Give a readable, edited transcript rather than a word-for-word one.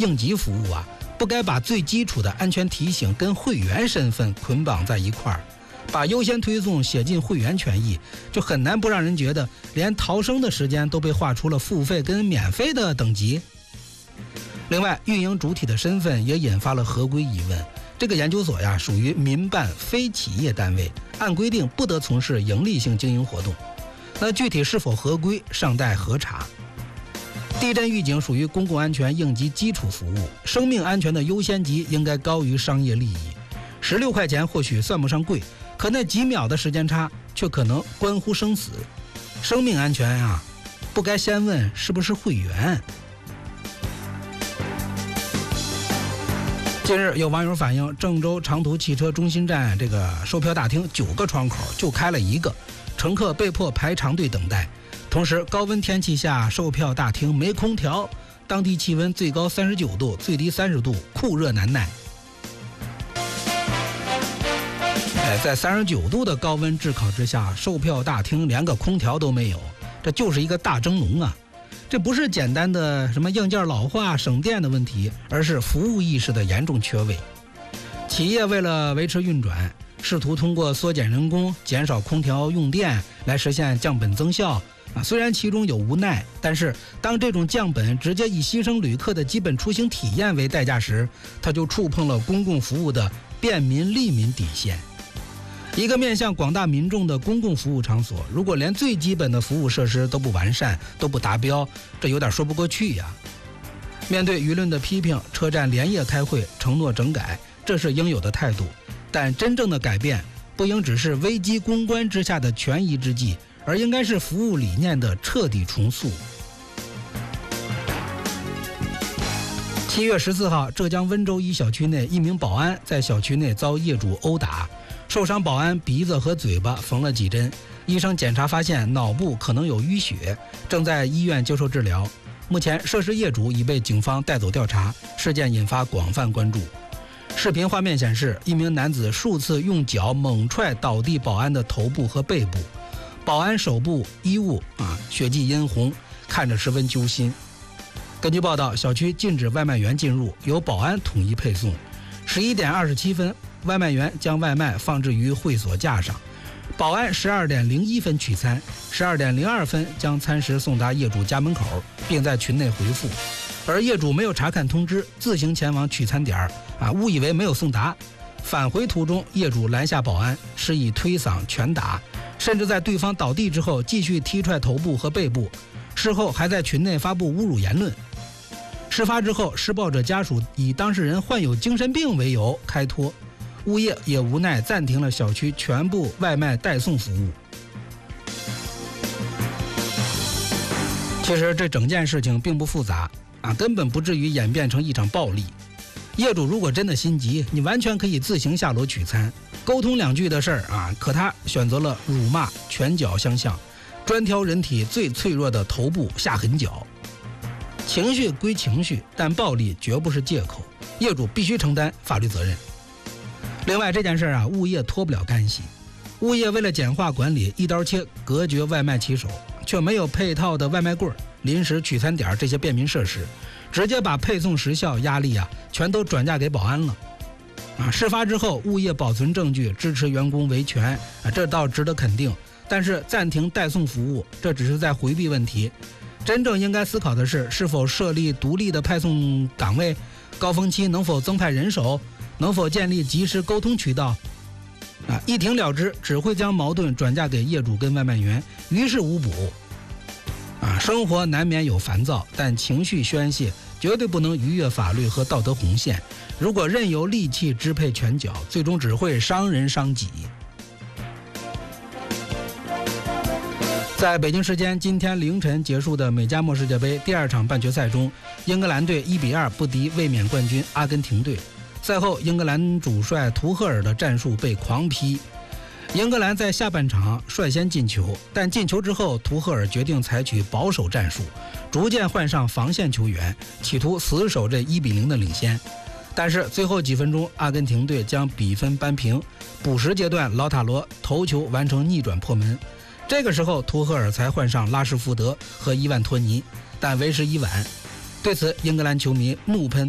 应急服务啊，不该把最基础的安全提醒跟会员身份捆绑在一块儿，把优先推送写进会员权益，就很难不让人觉得连逃生的时间都被划出了付费跟免费的等级。另外，运营主体的身份也引发了合规疑问。这个研究所呀，属于民办非企业单位，按规定不得从事盈利性经营活动。那具体是否合规，尚待核查。地震预警属于公共安全应急基础服务，生命安全的优先级应该高于商业利益。16块钱或许算不上贵，可那几秒的时间差却可能关乎生死。生命安全啊，不该先问是不是会员。近日有网友反映，郑州长途汽车中心站这个售票大厅9个窗口就开了1个，乘客被迫排长队等待。同时，高温天气下，售票大厅没空调，当地气温最高39度，最低30度，酷热难耐。在39度的高温炙烤之下，售票大厅连个空调都没有，这就是一个大蒸笼啊！这不是简单的什么硬件老化省电的问题，而是服务意识的严重缺位。企业为了维持运转，试图通过缩减人工、减少空调用电来实现降本增效虽然其中有无奈，但是当这种降本直接以牺牲旅客的基本出行体验为代价时，它就触碰了公共服务的便民利民底线。一个面向广大民众的公共服务场所，如果连最基本的服务设施都不完善、都不达标，这有点说不过去呀。面对舆论的批评，车站连夜开会承诺整改，这是应有的态度。但真正的改变不应只是危机公关之下的权宜之计，而应该是服务理念的彻底重塑。7月14号，浙江温州一小区内，一名保安在小区内遭业主殴打，受伤保安鼻子和嘴巴缝了几针，医生检查发现脑部可能有淤血，正在医院接受治疗。目前涉事业主已被警方带走调查，事件引发广泛关注。视频画面显示，一名男子数次用脚猛踹倒地保安的头部和背部，保安手部衣物血迹殷红，看着十分揪心。根据报道，小区禁止外卖员进入，由保安统一配送。11点27分，外卖员将外卖放置于会所架上，保安12点01分取餐，12点02分将餐食送达业主家门口，并在群内回复。而业主没有查看通知，自行前往取餐点误以为没有送达。返回途中，业主拦下保安，施以推搡、拳打，甚至在对方倒地之后继续踢踹头部和背部，事后还在群内发布侮辱言论。事发之后，施暴者家属以当事人患有精神病为由开脱，物业也无奈暂停了小区全部外卖代送服务。其实这整件事情并不复杂根本不至于演变成一场暴力。业主如果真的心急，你完全可以自行下楼取餐，沟通2句的事儿可他选择了辱骂、拳脚相向，专挑人体最脆弱的头部下狠脚。情绪归情绪，但暴力绝不是借口，业主必须承担法律责任。另外这件事物业脱不了干系，物业为了简化管理，一刀切隔绝外卖骑手，却没有配套的外卖柜、临时取餐点这些便民设施，直接把配送时效压力全都转嫁给保安了。事发之后，物业保存证据，支持员工维权这倒值得肯定。但是暂停代送服务，这只是在回避问题。真正应该思考的是否设立独立的派送岗位，高峰期能否增派人手，能否建立及时沟通渠道。一停了之，只会将矛盾转嫁给业主跟外卖员，于事无补。生活难免有烦躁，但情绪宣泄绝对不能逾越法律和道德红线。如果任由戾气支配拳脚，最终只会伤人伤己。在北京时间今天凌晨结束的美加墨世界杯第2场半决赛中，英格兰队1-2不敌卫冕冠军阿根廷队。赛后，英格兰主帅图赫尔的战术被狂批。英格兰在下半场率先进球，但进球之后，图赫尔决定采取保守战术，逐渐换上防线球员，企图死守这1-0的领先。但是最后几分钟，阿根廷队将比分扳平。补时阶段，劳塔罗头球完成逆转破门。这个时候，图赫尔才换上拉什福德和伊万托尼，但为时已晚。对此，英格兰球迷怒喷